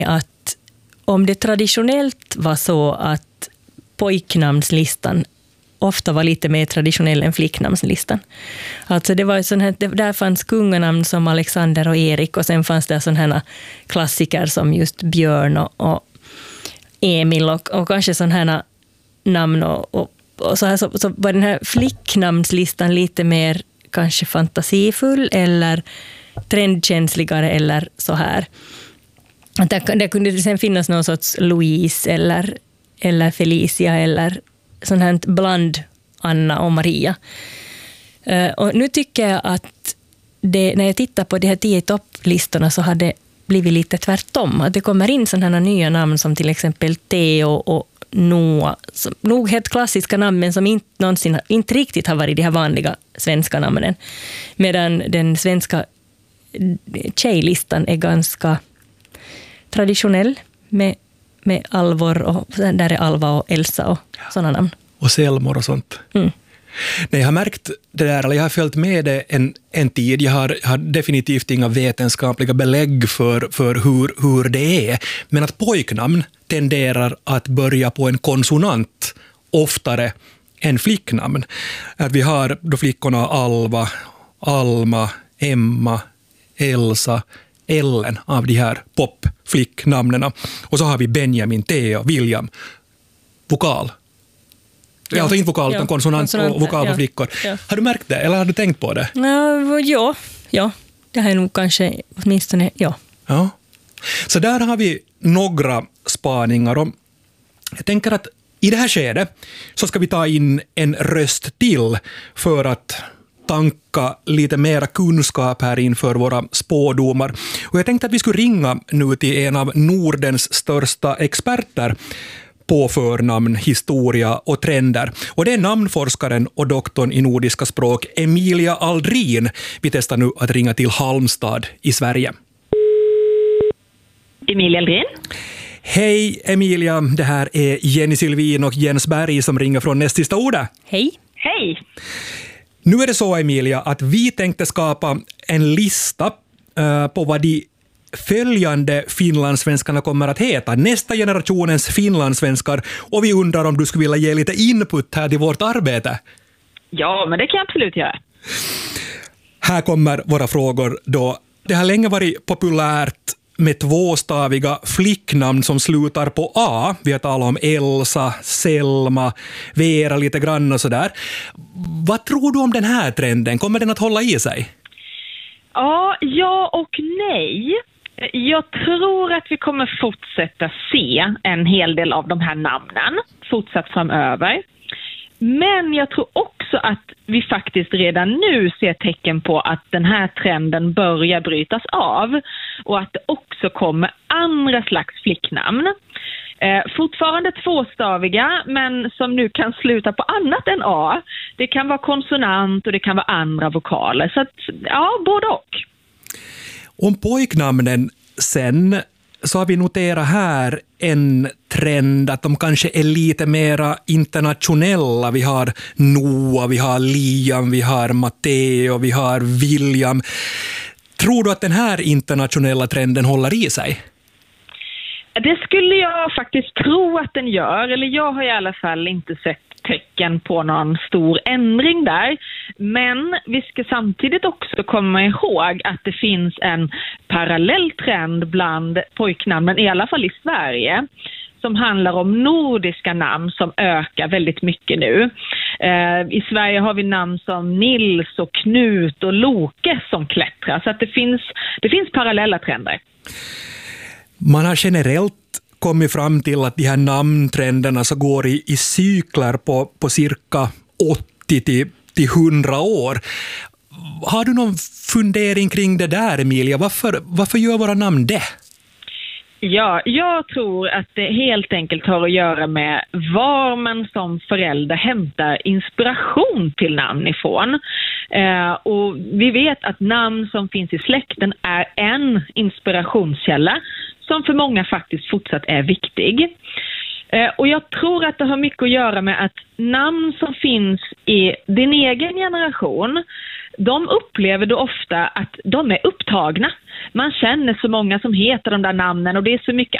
att om det traditionellt var så att pojknamnslistan ofta var lite mer traditionell än flicknamnslistan. Alltså det var sån här, där fanns kunganamn som Alexander och Erik, och sen fanns det såna här klassiker som just Björn och Emil och kanske såna här namn och så här, så var den här flicknamnslistan lite mer kanske fantasifull eller trendkänsligare eller så här. Där kunde det sen finnas någon sorts Louise eller Felicia eller sån här bland Anna och Maria. Och nu tycker jag att när jag tittar på de här 10 topplistorna så har det blivit lite tvärtom. Att det kommer in sådana här nya namn som till exempel Theo och Noah. Nog helt klassiska namn, men som inte riktigt har varit de här vanliga svenska namnen. Medan den svenska tjejlistan är ganska traditionell med Alvor och där är Alva och Elsa och sådana namn. Och Selmor och sånt. Mm. Nej, jag har märkt det där, eller jag har följt med det en tid. Jag har definitivt inga vetenskapliga belägg för hur det är. Men att pojknamn tenderar att börja på en konsonant oftare än flicknamn. Att vi har då flickorna Alva, Alma, Emma, Elsa, Ellen av de här popflicknamnen. Och så har vi Benjamin, Theo, William. Vokal. Ja. Alltså inte vokal utan konsonant och vokal på flickor. Ja. Har du märkt det eller har du tänkt på det? Ja. Det har jag nog kanske åtminstone, ja. Så där har vi några spaningar om. Jag tänker att i det här skedet så ska vi ta in en röst till för att tanka lite mera kunskap här inför våra spådomar. Och jag tänkte att vi skulle ringa nu till en av Nordens största experter på förnamn, historia och trender. Och det är namnforskaren och doktorn i nordiska språk Emilia Aldrin. Vi testar nu att ringa till Halmstad i Sverige. Emilia Aldrin. Hej Emilia, det här är Jenny Sylvin och Jens Berg som ringer från Näst sista ordet. Hej. Hej. Nu är det så Emilia att vi tänkte skapa en lista på vad de följande finlandssvenskarna kommer att heta. Nästa generationens finlandssvenskar. Och vi undrar om du skulle vilja ge lite input här till vårt arbete. Ja, men det kan jag absolut göra. Här kommer våra frågor då. Det har länge varit populärt med tvåstaviga flicknamn som slutar på A. Vi har talat om Elsa, Selma, Vera lite grann och sådär. Vad tror du om den här trenden? Kommer den att hålla i sig? Ja och nej. Jag tror att vi kommer fortsätta se en hel del av de här namnen fortsatt framöver. Men jag tror också att vi faktiskt redan nu ser tecken på att den här trenden börjar brytas av och att det också kommer andra slags flicknamn. Fortfarande tvåstaviga, men som nu kan sluta på annat än A. Det kan vara konsonant och det kan vara andra vokaler. Så att, ja, både och. Om pojknamnen sen så har vi noterat här en trend att de kanske är lite mera internationella. Vi har Noah, vi har Liam, vi har Matteo, vi har William. Tror du att den här internationella trenden håller i sig? Det skulle jag faktiskt tro att den gör. Eller jag har i alla fall inte sett tecken på någon stor ändring där. Men vi ska samtidigt också komma ihåg att det finns en parallell trend bland pojknamnen, i alla fall i Sverige, som handlar om nordiska namn som ökar väldigt mycket nu. I Sverige har vi namn som Nils och Knut och Loke som klättrar. Så att det finns parallella trender. Man har generellt kommit fram till att de här namntrenderna så går i cykler på cirka 80 till 100 år. Har du någon fundering kring det där, Emilia? Varför gör våra namn det? Ja, jag tror att det helt enkelt har att göra med var man som förälder hämtar inspiration till namn ifrån. Och vi vet att namn som finns i släkten är en inspirationskälla som för många faktiskt fortsatt är viktig. Och jag tror att det har mycket att göra med att namn som finns i din egen generation de upplever då ofta att de är upptagna. Man känner så många som heter de där namnen och det är så mycket